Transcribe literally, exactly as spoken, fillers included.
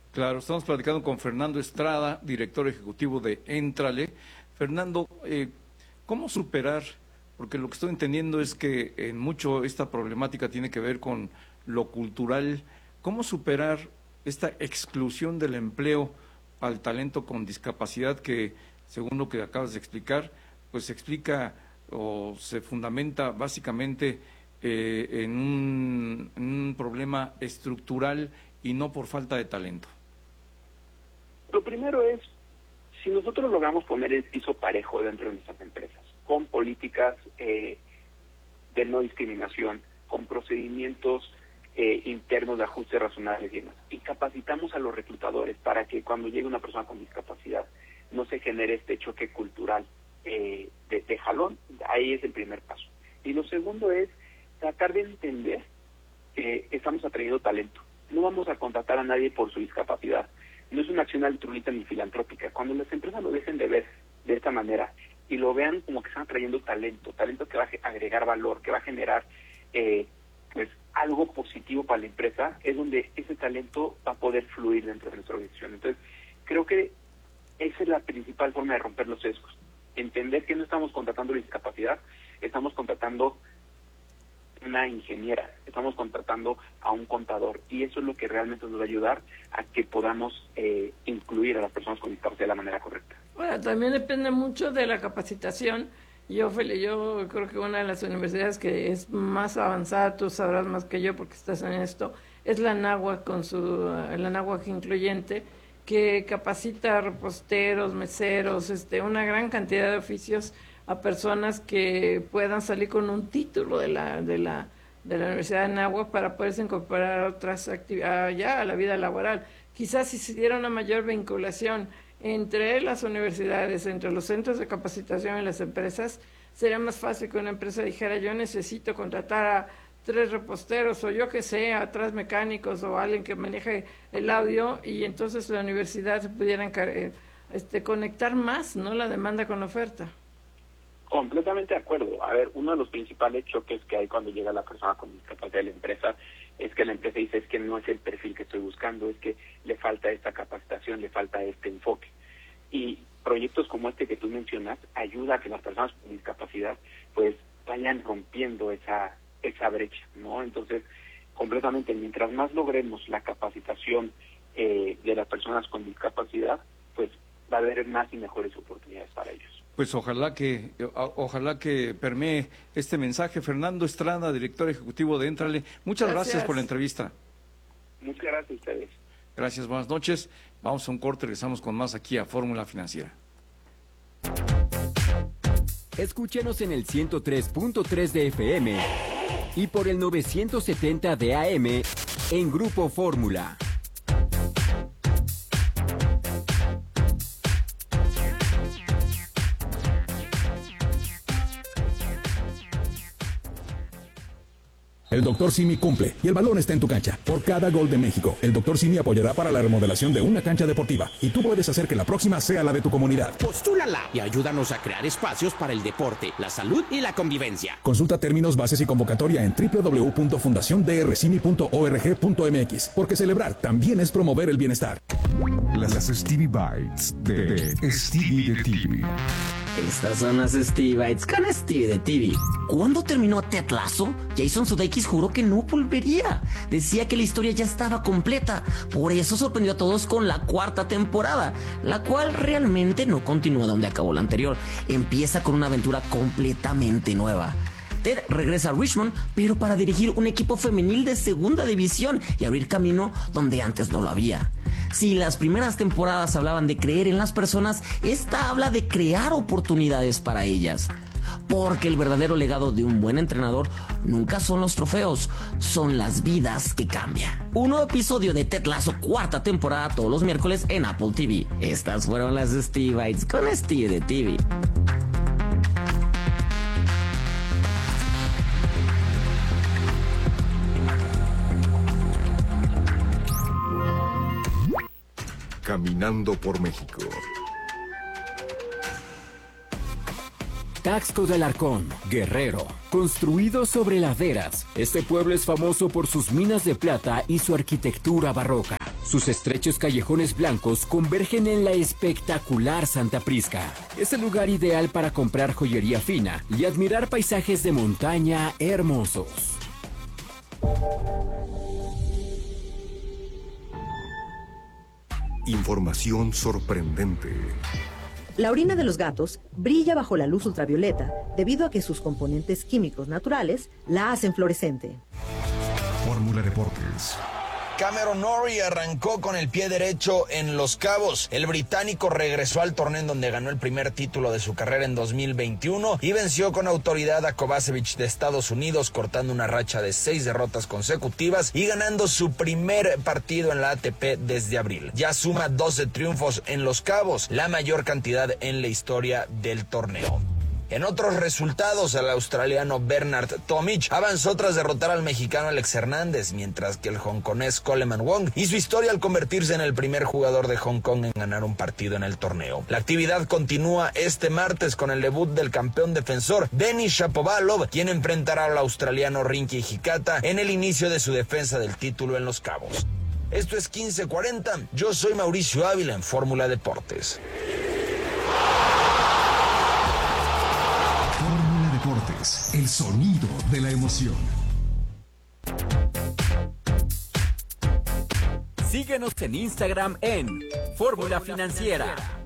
Claro, estamos platicando con Fernando Estrada, director ejecutivo de Éntrale. Fernando, eh, ¿cómo superar? Porque lo que estoy entendiendo es que en mucho esta problemática tiene que ver con lo cultural. ¿Cómo superar esta exclusión del empleo al talento con discapacidad que, según lo que acabas de explicar, pues se explica o se fundamenta básicamente eh, en, un, en un problema estructural y no por falta de talento? Lo primero es, si nosotros logramos poner el piso parejo dentro de nuestras empresas, con políticas eh, de no discriminación, con procedimientos eh, internos de ajustes razonables y demás, y capacitamos a los reclutadores para que cuando llegue una persona con discapacidad no se genere este choque cultural eh, de, de jalón, ahí es el primer paso. Y lo segundo es tratar de entender que estamos atrayendo talento. No vamos a contratar a nadie por su discapacidad. No es una acción altruista ni filantrópica. Cuando las empresas lo dejen de ver de esta manera y lo vean como que están trayendo talento, talento que va a agregar valor, que va a generar eh, pues algo positivo para la empresa, es donde ese talento va a poder fluir dentro de nuestra organización. Entonces, creo que esa es la principal forma de romper los sesgos. Entender que no estamos contratando discapacidad, estamos contratando una ingeniera, estamos contratando a un contador, y eso es lo que realmente nos va a ayudar a que podamos eh, incluir a las personas con discapacidad de la manera correcta. Bueno, también depende mucho de la capacitación. Yo, yo creo que una de las universidades que es más avanzada, tú sabrás más que yo porque estás en esto, es la Anáhuac, con su la Anáhuac incluyente, que capacita a reposteros, meseros, este, una gran cantidad de oficios a personas que puedan salir con un título de la de la de la Universidad de Anáhuac para poderse incorporar a otras actividades ya a la vida laboral. Quizás si se diera una mayor vinculación entre las universidades, entre los centros de capacitación y las empresas, sería más fácil que una empresa dijera: yo necesito contratar a tres reposteros, o yo que sé, a tres mecánicos, o alguien que maneje el audio, y entonces la universidad se pudiera este, conectar más, ¿no?, la demanda con la oferta. Completamente de acuerdo. A ver, uno de los principales choques que hay cuando llega la persona con discapacidad de la empresa es que la empresa dice: es que no es el perfil que estoy buscando, es que le falta esta capacitación, le falta este enfoque. Y proyectos como este que tú mencionas ayuda a que las personas con discapacidad pues vayan rompiendo esa esa brecha, ¿no? Entonces, completamente, mientras más logremos la capacitación eh, de las personas con discapacidad, pues va a haber más y mejores oportunidades para ellos. Pues ojalá que ojalá que permee este mensaje. Fernando Estrada, director ejecutivo de Éntrale, muchas gracias. gracias por la entrevista. Muchas gracias a ustedes. Gracias, buenas noches. Vamos a un corte, regresamos con más aquí a Fórmula Financiera. Escúchenos en el ciento tres punto tres de F M y por el novecientos setenta de A M en Grupo Fórmula. El doctor Simi cumple y el balón está en tu cancha. Por cada gol de México, el doctor Simi apoyará para la remodelación de una cancha deportiva y tú puedes hacer que la próxima sea la de tu comunidad. Postúlala y ayúdanos a crear espacios para el deporte, la salud y la convivencia. Consulta términos, bases y convocatoria en doble u doble u doble u punto fundación d r simi punto org punto m x, porque celebrar también es promover el bienestar. Las Stevie Bites de Stevie de T V. Estas son las Stevie Bites con Stevie de T V. ¿Cuándo terminó Ted Lasso? Jason Sudeikis juró que no volvería. Decía que la historia ya estaba completa. Por eso sorprendió a todos con la cuarta temporada, la cual realmente no continúa donde acabó la anterior. Empieza con una aventura completamente nueva. Ted regresa a Richmond, pero para dirigir un equipo femenil de segunda división y abrir camino donde antes no lo había. Si las primeras temporadas hablaban de creer en las personas, esta habla de crear oportunidades para ellas. Porque el verdadero legado de un buen entrenador nunca son los trofeos, son las vidas que cambian. Un nuevo episodio de Ted Lasso, cuarta temporada, todos los miércoles en Apple T V. Estas fueron las Stevie Bites con Stevie de T V. Caminando por México. Taxco del Arcón, Guerrero. Construido sobre laderas, este pueblo es famoso por sus minas de plata y su arquitectura barroca. Sus estrechos callejones blancos convergen en la espectacular Santa Prisca. Es el lugar ideal para comprar joyería fina y admirar paisajes de montaña hermosos. Información sorprendente. La orina de los gatos brilla bajo la luz ultravioleta debido a que sus componentes químicos naturales la hacen fluorescente. Fórmula Deportes. Cameron Norrie arrancó con el pie derecho en Los Cabos. El británico regresó al torneo en donde ganó el primer título de su carrera en dos mil veintiuno y venció con autoridad a Kovacevic de Estados Unidos, cortando una racha de seis derrotas consecutivas y ganando su primer partido en la A T P desde abril. Ya suma doce triunfos en Los Cabos, la mayor cantidad en la historia del torneo. En otros resultados, el australiano Bernard Tomic avanzó tras derrotar al mexicano Alex Hernández, mientras que el hongkonés Coleman Wong hizo historia al convertirse en el primer jugador de Hong Kong en ganar un partido en el torneo. La actividad continúa este martes con el debut del campeón defensor Denis Shapovalov, quien enfrentará al australiano Rinky Hikata en el inicio de su defensa del título en Los Cabos. Esto es quince cuarenta, yo soy Mauricio Ávila en Fórmula Deportes. Fórmula Deportes, el sonido de la emoción. Síguenos en Instagram en Fórmula Financiera.